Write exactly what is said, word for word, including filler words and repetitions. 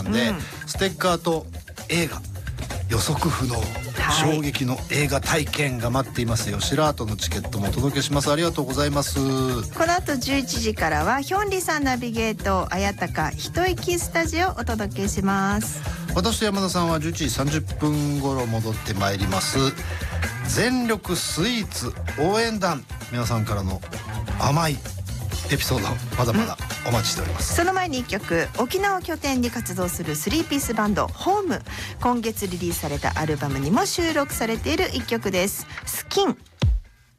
んで、 うん、 ステッカーと映画予測不能、はい、衝撃の映画体験が待っていますよ。シラートのチケットもお届けします。ありがとうございます。 この後じゅういちじからはヒョンリさんナビゲート綾鷹一息スタジオをお届けします。 私と山田さんはじゅういちじさんじゅっぷん頃戻ってまいります。全力スイーツ応援団、皆さんからの甘いエピソードまだまだお待ちしております。 その前にいっきょく、沖縄を拠点に活動するスリーピースバンドホーム、今月リリースされたアルバムにも収録されているいっきょくです。スキン。